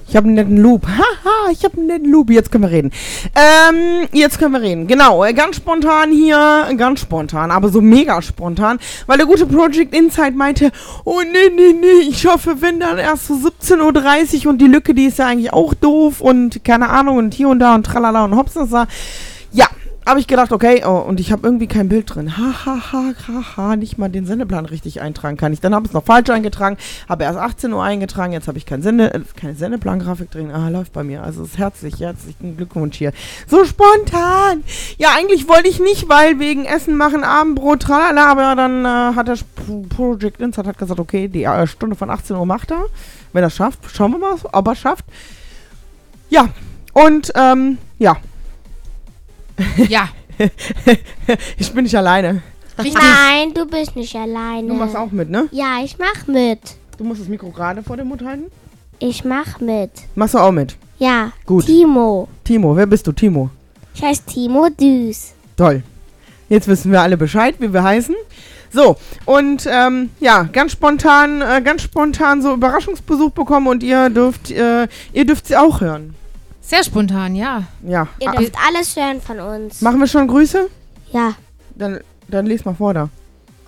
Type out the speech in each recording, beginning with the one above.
Ich habe einen netten Loop. Haha, ich habe einen netten Loop. Jetzt können wir reden. Genau, ganz spontan hier. Ganz spontan, aber so mega spontan. Weil der gute Project Insight meinte, oh nee, ich hoffe, wenn dann erst so 17:30 Uhr und die Lücke, die ist ja eigentlich auch doof und keine Ahnung und hier und da und tralala und hopsasa. Ja, habe ich gedacht, okay, oh, und ich habe irgendwie kein Bild drin. Nicht mal den Sendeplan richtig eintragen kann ich. Dann habe ich es noch falsch eingetragen, habe erst 18 Uhr eingetragen, jetzt habe ich keine Sendeplan-Grafik drin. Läuft bei mir. Also ist herzlichen Glückwunsch hier. So spontan. Ja, eigentlich wollte ich nicht, weil wegen Essen machen, Abendbrot, tralala, aber dann hat der Project Insight hat gesagt, okay, die Stunde von 18 Uhr macht er. Wenn er schafft, schauen wir mal, ob er schafft. Ja, und ja. Ja. Ich bin nicht alleine. Nein, du bist nicht alleine. Du machst auch mit, ne? Ja, ich mach mit. Du musst das Mikro gerade vor dem Mund halten. Ich mach mit. Machst du auch mit? Ja. Gut. Timo. Timo, wer bist du, Timo? Ich heiße Timo Düs. Toll. Jetzt wissen wir alle Bescheid, wie wir heißen. So, und ja, ganz spontan so Überraschungsbesuch bekommen und ihr dürft sie auch hören. Sehr spontan, ja. Ja. Ihr dürft alles hören von uns. Machen wir schon Grüße? Ja. Dann les mal vor da.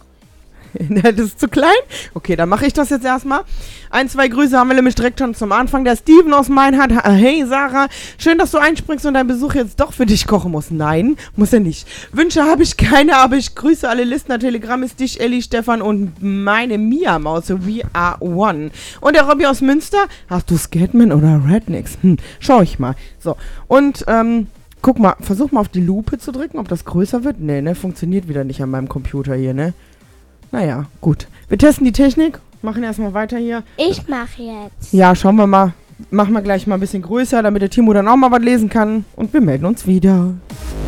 Das ist zu klein? Okay, dann mache ich das jetzt erstmal. 1, 2 Grüße haben wir nämlich direkt schon zum Anfang. Der Steven aus Meinhardt. Hey Sarah, schön, dass du einspringst und dein Besuch jetzt doch für dich kochen muss. Nein, muss er nicht. Wünsche habe ich keine, aber ich grüße alle Listener. Telegramm ist dich, Elli, Stefan und meine Mia-Maus, so We Are One. Und der Robby aus Münster. Hast du Scatman oder Rednecks? Schau ich mal. So, und guck mal, versuch mal auf die Lupe zu drücken, ob das größer wird. Nee, ne, funktioniert wieder nicht an meinem Computer hier, ne? Naja, gut. Wir testen die Technik, machen erstmal weiter hier. Ich mache jetzt. Ja, schauen wir mal. Machen wir gleich mal ein bisschen größer, damit der Timo dann auch mal was lesen kann. Und wir melden uns wieder.